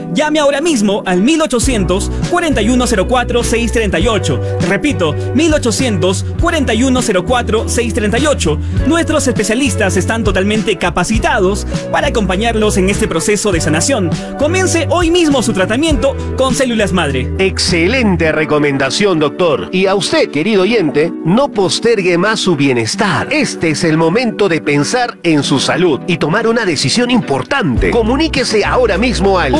Llame ahora mismo al 1800-4104-638. Repito, 1800-4104-638. Nuestros especialistas están totalmente capacitados para acompañarlos en este proceso de sanación. Comience hoy mismo su tratamiento con células madre. Excelente recomendación, doctor. Y a usted, querido oyente, no postergue más su bienestar. Este es el momento de pensar en su salud y tomar una decisión importante. Comuníquese ahora mismo al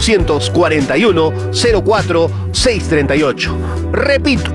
1-841-04-638. Repito,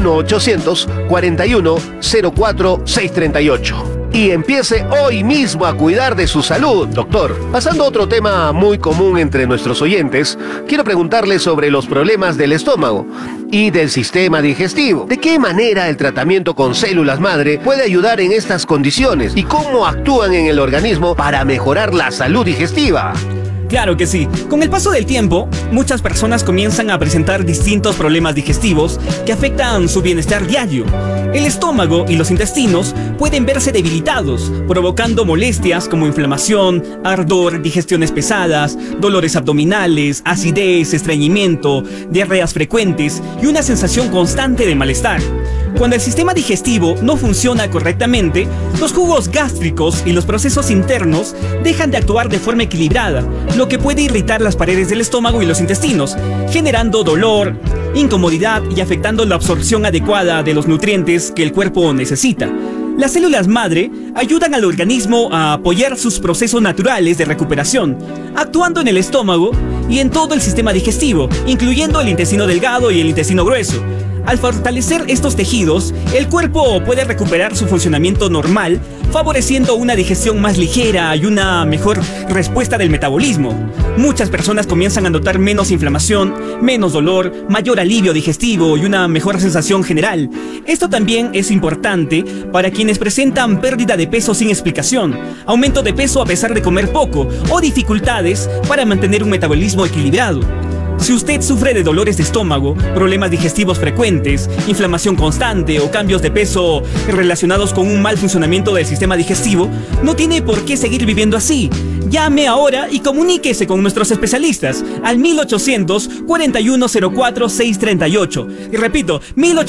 1-841-04-638. Y empiece hoy mismo a cuidar de su salud, doctor. Pasando a otro tema muy común entre nuestros oyentes, quiero preguntarle sobre los problemas del estómago y del sistema digestivo. ¿De qué manera el tratamiento con células madre puede ayudar en estas condiciones? ¿Y cómo actúan en el organismo para mejorar la salud digestiva? Claro que sí. Con el paso del tiempo, muchas personas comienzan a presentar distintos problemas digestivos que afectan su bienestar diario. El estómago y los intestinos pueden verse debilitados, provocando molestias como inflamación, ardor, digestiones pesadas, dolores abdominales, acidez, estreñimiento, diarreas frecuentes y una sensación constante de malestar. Cuando el sistema digestivo no funciona correctamente, los jugos gástricos y los procesos internos dejan de actuar de forma equilibrada, lo que puede irritar las paredes del estómago y los intestinos, generando dolor, incomodidad y afectando la absorción adecuada de los nutrientes que el cuerpo necesita. Las células madre ayudan al organismo a apoyar sus procesos naturales de recuperación, actuando en el estómago y en todo el sistema digestivo, incluyendo el intestino delgado y el intestino grueso. Al fortalecer estos tejidos, el cuerpo puede recuperar su funcionamiento normal, favoreciendo una digestión más ligera y una mejor respuesta del metabolismo. Muchas personas comienzan a notar menos inflamación, menos dolor, mayor alivio digestivo y una mejor sensación general. Esto también es importante para quienes presentan pérdida de peso sin explicación, aumento de peso a pesar de comer poco o dificultades para mantener un metabolismo equilibrado. Si usted sufre de dolores de estómago, problemas digestivos frecuentes, inflamación constante o cambios de peso relacionados con un mal funcionamiento del sistema digestivo, no tiene por qué seguir viviendo así. Llame ahora y comuníquese con nuestros especialistas al 1800-4104-638. Y repito,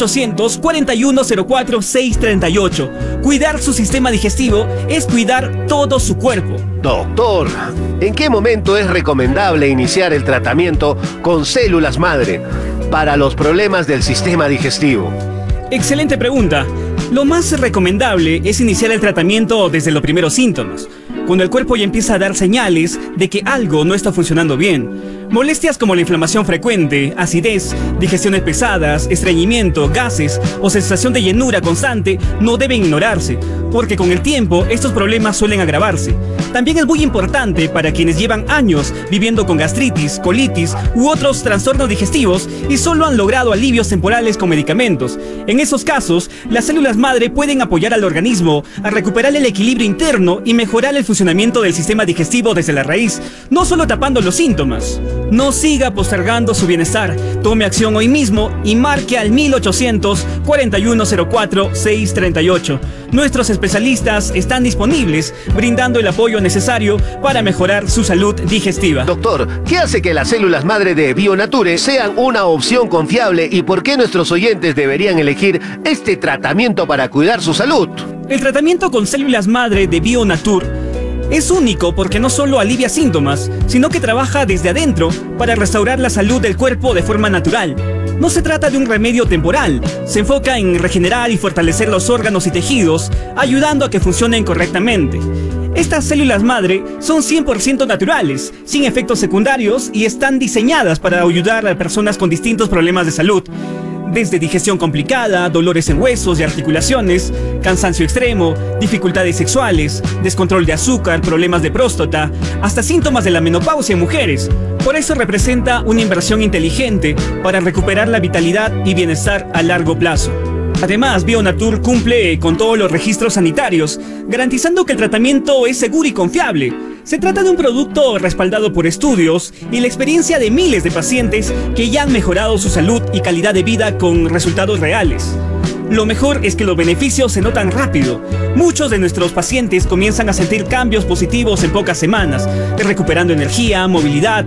1800-4104-638. Cuidar su sistema digestivo es cuidar todo su cuerpo. Doctor, ¿en qué momento es recomendable iniciar el tratamiento con células madre para los problemas del sistema digestivo? Excelente pregunta. Lo más recomendable es iniciar el tratamiento desde los primeros síntomas, cuando el cuerpo ya empieza a dar señales de que algo no está funcionando bien. Molestias como la inflamación frecuente, acidez, digestiones pesadas, estreñimiento, gases o sensación de llenura constante no deben ignorarse, porque con el tiempo estos problemas suelen agravarse. También es muy importante para quienes llevan años viviendo con gastritis, colitis u otros trastornos digestivos y solo han logrado alivios temporales con medicamentos. En esos casos, las células madre pueden apoyar al organismo a recuperar el equilibrio interno y mejorar el funcionamiento del sistema digestivo desde la raíz, no solo tapando los síntomas. No siga postergando su bienestar. Tome acción hoy mismo y marque al 1800-4104-638. Nuestros especialistas están disponibles, brindando el apoyo necesario para mejorar su salud digestiva. Doctor, ¿qué hace que las células madre de Bionature sean una opción confiable y por qué nuestros oyentes deberían elegir este tratamiento para cuidar su salud? El tratamiento con células madre de Bionature es único porque no solo alivia síntomas, sino que trabaja desde adentro para restaurar la salud del cuerpo de forma natural. No se trata de un remedio temporal, se enfoca en regenerar y fortalecer los órganos y tejidos, ayudando a que funcionen correctamente. Estas células madre son 100% naturales, sin efectos secundarios y están diseñadas para ayudar a personas con distintos problemas de salud. Desde digestión complicada, dolores en huesos y articulaciones, cansancio extremo, dificultades sexuales, descontrol de azúcar, problemas de próstata, hasta síntomas de la menopausia en mujeres. Por eso representa una inversión inteligente para recuperar la vitalidad y bienestar a largo plazo. Además, Bionature cumple con todos los registros sanitarios, garantizando que el tratamiento es seguro y confiable. Se trata de un producto respaldado por estudios y la experiencia de miles de pacientes que ya han mejorado su salud y calidad de vida con resultados reales. Lo mejor es que los beneficios se notan rápido. Muchos de nuestros pacientes comienzan a sentir cambios positivos en pocas semanas, recuperando energía, movilidad,